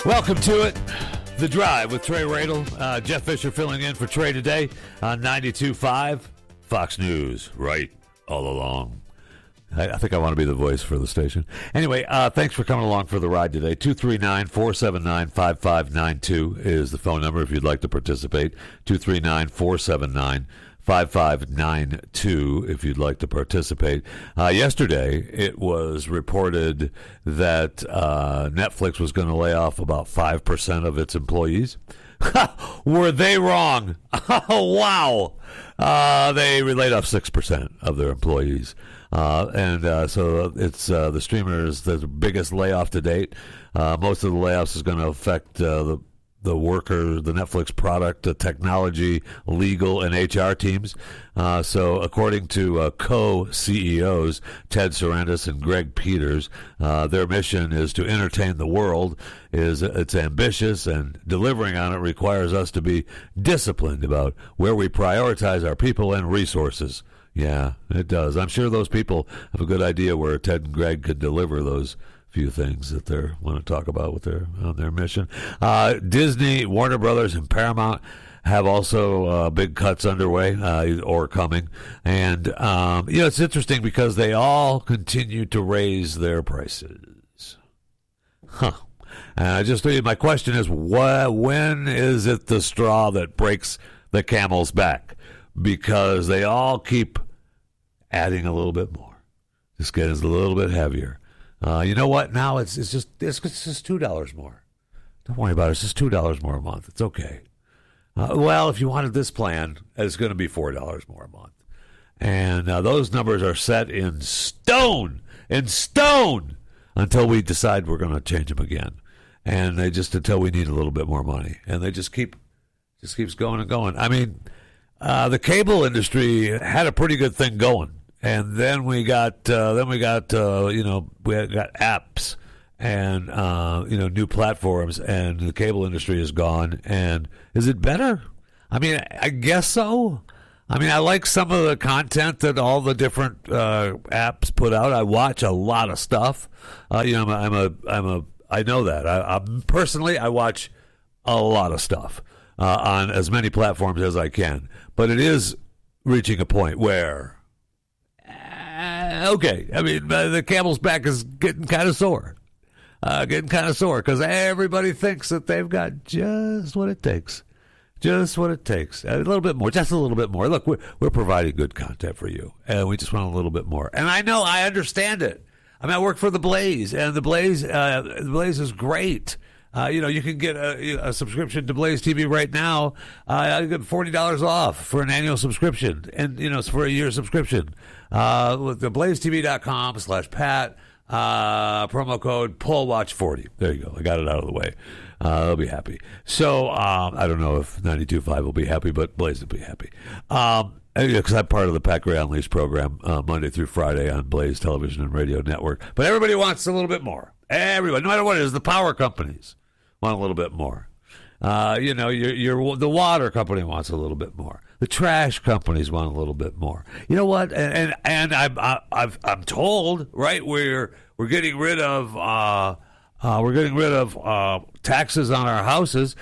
Welcome to it. The Drive with Trey Radel. Jeff Fisher filling in for Trey today on 92.5 Fox News. Right all along. I think I want to be the voice for the station. Anyway, thanks for coming along for the ride today. 239-479-5592 is the phone number if you'd like to participate. 239-479-5592 if you'd like to participate. Yesterday, it was reported that Netflix was going to lay off about 5% of its employees. Were they wrong? Oh, wow. They laid off 6% of their employees. So it's the streamers, the biggest layoff to date. Most of the layoffs is going to affect the worker, the Netflix product, the technology, legal, and HR teams. So according to co-CEOs Ted Sarandos and Greg Peters, their mission is to entertain the world. It's ambitious, and delivering on it requires us to be disciplined about where we prioritize our people and resources. Yeah, it does. I'm sure those people have a good idea where Ted and Greg could deliver those few things that they want to talk about with on their mission. Disney, Warner Brothers, and Paramount have also big cuts underway or coming. And, it's interesting because they all continue to raise their prices. And my question is, when is it the straw that breaks the camel's back? Because they all keep adding a little bit more. Just getting a little bit heavier. You know what? Now it's just $2 more. Don't worry about it. It's just $2 more a month. It's okay. Well, if you wanted this plan, it's going to be $4 more a month. And those numbers are set in stone, until we decide we're going to change them again. And until we need a little bit more money. And they just keeps going and going. I mean, the cable industry had a pretty good thing going, and then we got apps and new platforms, and the cable industry is gone. And is it better? I mean, I guess so. I mean, I like some of the content that all the different apps put out. I watch a lot of stuff. I know that. I personally watch a lot of stuff. On as many platforms as I can. But it is reaching a point where, the camel's back is getting kind of sore. Because everybody thinks that they've got just what it takes. Just what it takes. A little bit more, just a little bit more. Look, we're providing good content for you, and we just want a little bit more. And I know, I understand it. I mean, I work for The Blaze, and The Blaze is great. You can get a subscription to Blaze TV right now. I get $40 off for an annual subscription, and it's for a year subscription. With the blazetv.com/Pat, promo code PaulWatch40. There you go. I got it out of the way. They'll be happy. So I don't know if 92.5 will be happy, but Blaze will be happy. Because I'm part of the Pat Gray Unleashed program Monday through Friday on Blaze Television and Radio Network. But everybody wants a little bit more. Everybody, no matter what it is, the power companies want a little bit more. The water company wants a little bit more. The trash companies want a little bit more. You know what? And I'm told, right, we're getting rid of taxes on our houses.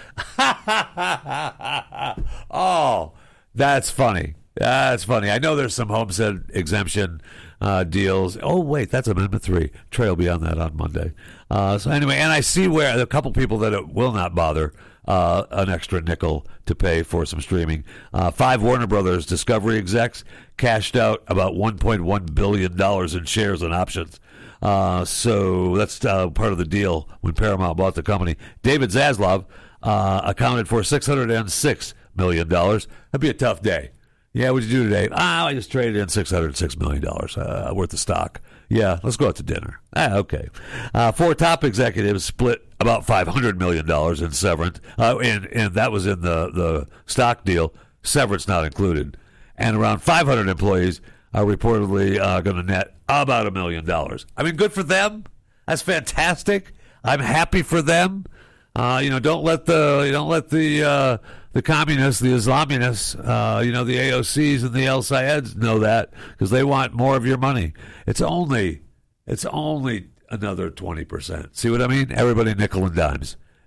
Oh, that's funny. That's funny. I know there's some homestead exemption deals. Oh, wait, that's Amendment 3. Trey will be on that on Monday. So anyway, and I see where a couple people that it will not bother an extra nickel to pay for some streaming. 5 Warner Brothers Discovery execs cashed out about $1.1 billion in shares and options. So that's part of the deal when Paramount bought the company. David Zaslav accounted for $606 million. That'd be a tough day. Yeah, what'd you do today? I just traded in $606 million worth of stock. Yeah, let's go out to dinner. Okay. 4 top executives split about $500 million in severance, and that was in the stock deal, severance not included. And around 500 employees are reportedly going to net about $1 million. I mean, good for them. That's fantastic. I'm happy for them. Don't let the communists, the Islamists, the AOCs and the El Sayeds know that, because they want more of your money. It's only another 20%. See what I mean? Everybody nickel and dimes.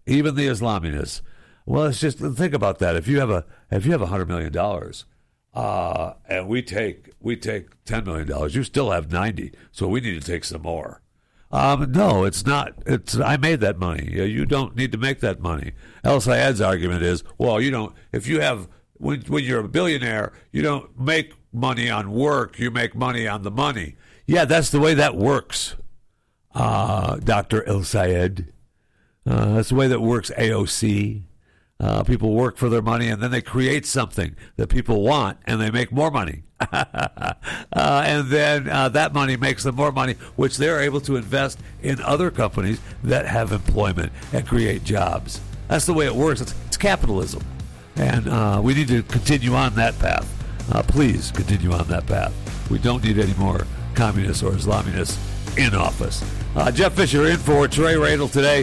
even the Islamists. Well, it's just think about that. If you have $100 million, and we take $10 million, you still have 90. So we need to take some more. No, it's not. I made that money. You don't need to make that money. El Sayed's argument is, well, you don't. If you have when you're a billionaire, you don't make money on work. You make money on the money. Yeah, that's the way that works, Dr. El Sayed. That's the way that works. AOC. People work for their money, and then they create something that people want, and they make more money. And then that money makes them more money, which they're able to invest in other companies that have employment and create jobs. That's the way it works. It's capitalism. And we need to continue on that path. Please continue on that path. We don't need any more communists or Islamists in office. Jeff Fisher in for Trey Radel today.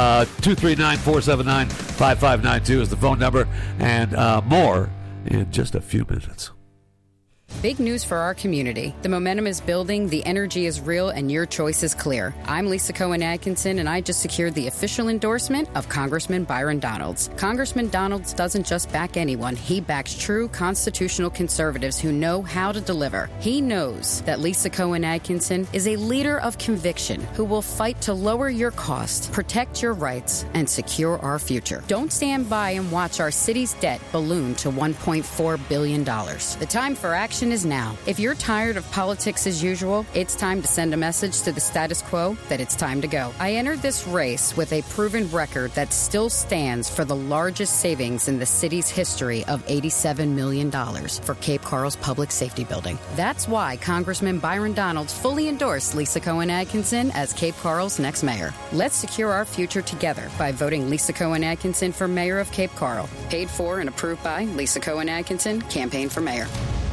239-479-5592 is the phone number, and more in just a few minutes. Big news for our community. The momentum is building, the energy is real, and your choice is clear. I'm Lisa Cohen Atkinson, and I just secured the official endorsement of Congressman Byron Donalds. Congressman Donalds doesn't just back anyone. He backs true constitutional conservatives who know how to deliver. He knows that Lisa Cohen Atkinson is a leader of conviction who will fight to lower your costs, protect your rights, and secure our future. Don't stand by and watch our city's debt balloon to $1.4 billion. The time for action is now. If you're tired of politics as usual, it's time to send a message to the status quo that it's time to go. I entered this race with a proven record that still stands for the largest savings in the city's history of $87 million for Cape Coral's public safety building. That's why Congressman Byron Donalds fully endorsed Lisa Cohen Atkinson as Cape Coral's next mayor. Let's secure our future together by voting Lisa Cohen Atkinson for mayor of Cape Coral. Paid for and approved by Lisa Cohen Atkinson, Campaign for Mayor.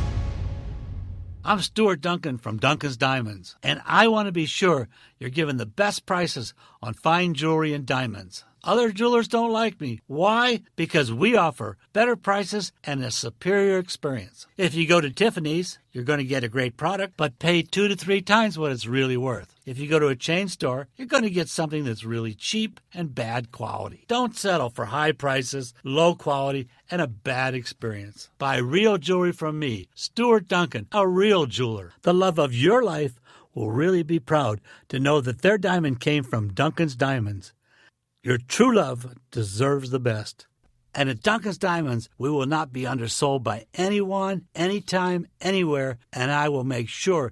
I'm Stuart Duncan from Duncan's Diamonds, and I want to be sure you're given the best prices on fine jewelry and diamonds. Other jewelers don't like me. Why? Because we offer better prices and a superior experience. If you go to Tiffany's, you're going to get a great product, but pay 2 to 3 times what it's really worth. If you go to a chain store, you're going to get something that's really cheap and bad quality. Don't settle for high prices, low quality, and a bad experience. Buy real jewelry from me, Stuart Duncan, a real jeweler. The love of your life will really be proud to know that their diamond came from Duncan's Diamonds. Your true love deserves the best. And at Duncan's Diamonds, we will not be undersold by anyone, anytime, anywhere, and I will make sure